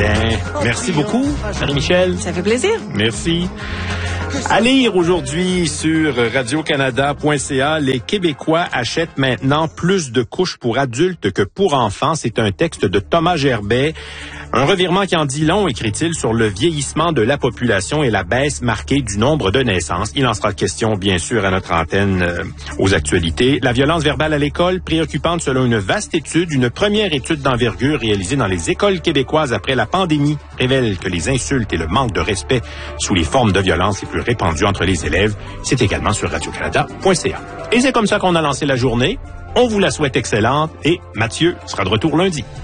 Bien, merci beaucoup, Marie-Michel. Ça fait plaisir. Merci. À lire aujourd'hui sur radiocanada.ca, les Québécois achètent maintenant plus de couches pour adultes que pour enfants. C'est un texte de Thomas Gerbet. Un revirement qui en dit long, écrit-il, sur le vieillissement de la population et la baisse marquée du nombre de naissances. Il en sera question, bien sûr, à notre antenne aux actualités. La violence verbale à l'école, préoccupante selon une vaste étude. Une première étude d'envergure réalisée dans les écoles québécoises après la pandémie révèle que les insultes et le manque de respect sous les formes de violence les plus répandues entre les élèves. C'est également sur radiocanada.ca. Et c'est comme ça qu'on a lancé la journée. On vous la souhaite excellente et Mathieu sera de retour lundi.